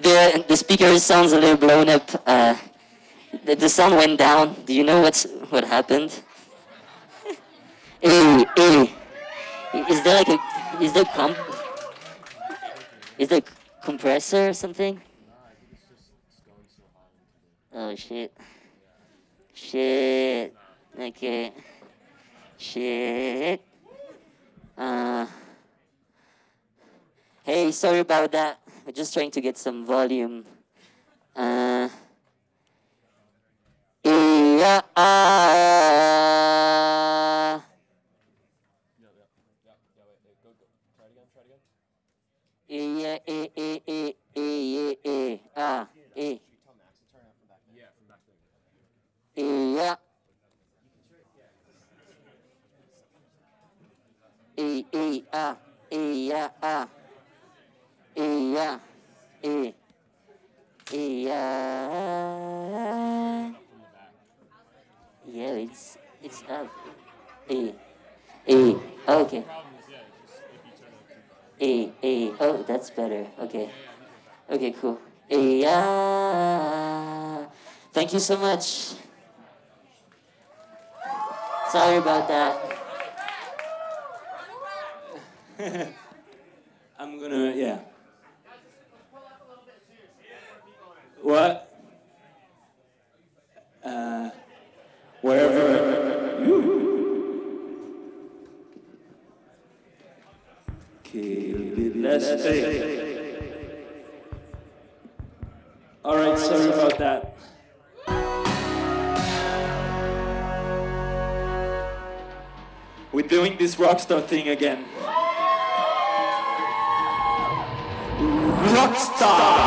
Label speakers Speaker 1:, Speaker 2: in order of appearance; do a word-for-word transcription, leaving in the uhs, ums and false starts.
Speaker 1: the the speaker sounds a little blown up. Uh, the, the sound went down. Do you know what's what happened? Hey, hey, is there like a is there comp is there compressor or something? Oh shit, shit. Okay, shit. Uh, hey, sorry about that. We're just trying to get some volume. Uh, yeah, uh, yeah, eh, eh, eh, eh, eh, eh, ah, eh, yeah, eh, eh, ah, eh, yeah, ah, eh, yeah, eh, eh, yeah. Yeah, it's it's up. A, A. Okay. A, A. Oh, that's better. Okay. Okay, cool. A, ah. Thank you so much. Sorry about that.
Speaker 2: I'm gonna, yeah. What? Uh, wherever. Okay, let's say. All right, sorry about that. We're doing this rockstar thing again. Rockstar!